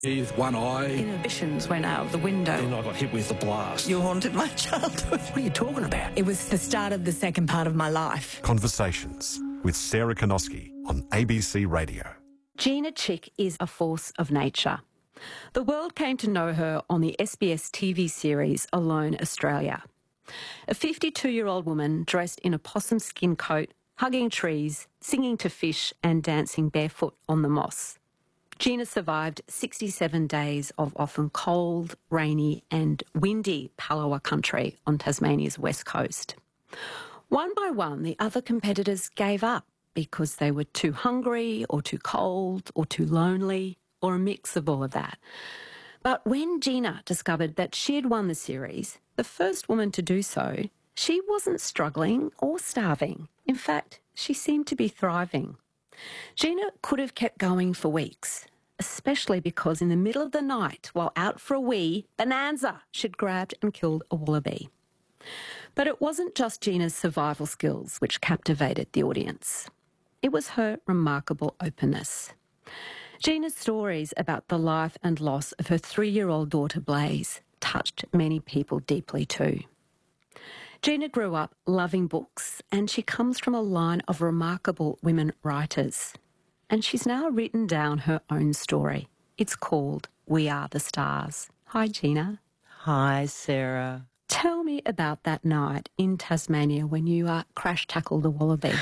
With one eye. Inhibitions went out of the window. Then I got hit with the blast. You haunted my childhood. What are you talking about? It was the start of the second part of my life. Conversations with Sarah Konoski on ABC Radio. Gina Chick is a force of nature. The world came to know her on the SBS TV series Alone Australia. A 52-year-old woman dressed in a possum skin coat, hugging trees, singing to fish and dancing barefoot on the moss. Gina survived 67 days of often cold, rainy and windy Palawa country on Tasmania's west coast. One by one, the other competitors gave up because they were too hungry or too cold or too lonely or a mix of all of that. But when Gina discovered that she had won the series, the first woman to do so, she wasn't struggling or starving. In fact, she seemed to be thriving. Gina could have kept going for weeks, especially because in the middle of the night, while out for a wee, bonanza, she'd grabbed and killed a wallaby. But it wasn't just Gina's survival skills which captivated the audience. It was her remarkable openness. Gina's stories about the life and loss of her 3-year-old daughter Blaze touched many people deeply too. Gina grew up loving books, and she comes from a line of remarkable women writers. And she's now written down her own story. It's called We Are the Stars. Hi, Gina. Hi, Sarah. Tell me about that night in Tasmania when you crash-tackled a wallaby.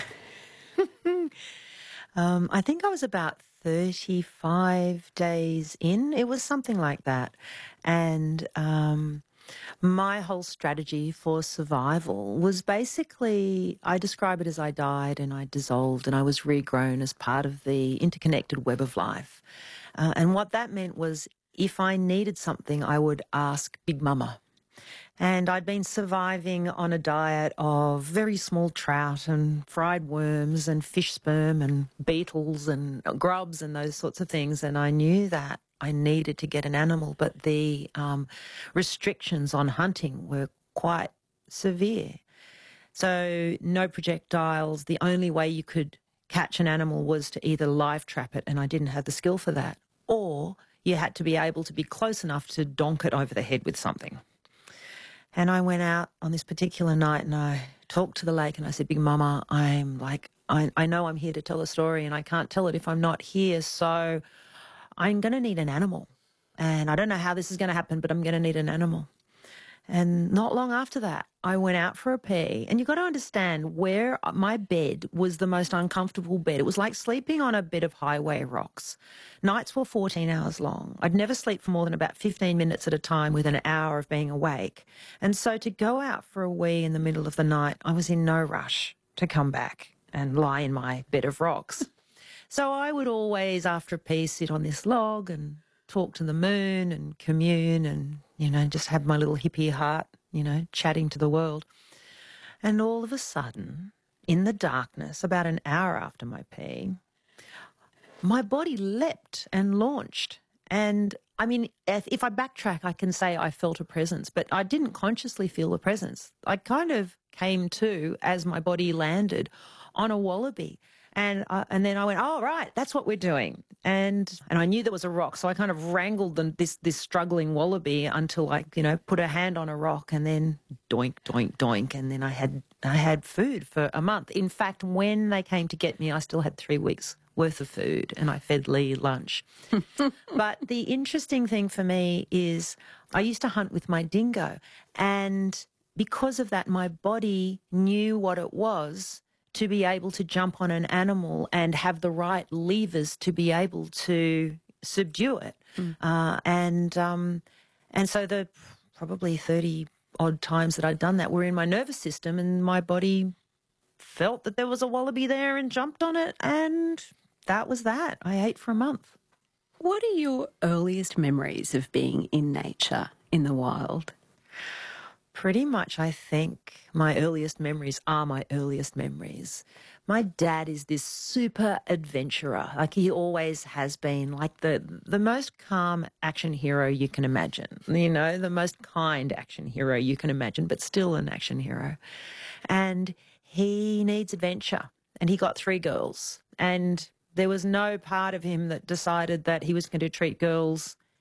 I think I was about 35 days in. It was something like that. And my whole strategy for survival was basically, I describe it as I died and I dissolved and I was regrown as part of the interconnected web of life. And what that meant was if I needed something, I would ask Big Mama. And I'd been surviving on a diet of very small trout and fried worms and fish sperm and beetles and grubs and those sorts of things. And I knew that I needed to get an animal, but the restrictions on hunting were quite severe. So no projectiles. The only way you could catch an animal was to either live trap it, and I didn't have the skill for that, or you had to be able to be close enough to donk it over the head with something. And I went out on this particular night and I talked to the lake and I said, Big Mama, I know I'm here to tell a story and I can't tell it if I'm not here, so I'm going to need an animal. And I don't know how this is going to happen, but I'm going to need an animal. And not long after that, I went out for a pee. And you've got to understand where my bed was the most uncomfortable bed. It was like sleeping on a bed of highway rocks. Nights were 14 hours long. I'd never sleep for more than about 15 minutes at a time with an hour of being awake. And so to go out for a wee in the middle of the night, I was in no rush to come back and lie in my bed of rocks. So I would always, after a pee, sit on this log and talk to the moon and commune and, just have my little hippie heart, chatting to the world. And all of a sudden, in the darkness, about an hour after my pee, my body leapt and launched. And, if I backtrack, I can say I felt a presence, but I didn't consciously feel a presence. I kind of came to as my body landed on a wallaby. And then I went, oh, right, that's what we're doing. And I knew there was a rock, so I kind of wrangled this struggling wallaby until I, put a hand on a rock and then doink, doink, doink. And then I had food for a month. In fact, when they came to get me, I still had 3 weeks worth of food and I fed Lee lunch. But the interesting thing for me is I used to hunt with my dingo. And because of that, my body knew what it was to be able to jump on an animal and have the right levers to be able to subdue it. And so the probably 30 odd times that I'd done that were in my nervous system, and my body felt that there was a wallaby there and jumped on it, and that was that. I ate for a month. What are your earliest memories of being in nature, in the wild? Pretty much, I think my earliest memories are my earliest memories. My dad is this super adventurer. Like he always has been, like the most calm action hero you can imagine. The most kind action hero you can imagine, but still an action hero. And he needs adventure. And he got 3 girls. And there was no part of him that decided that he was going to treat girls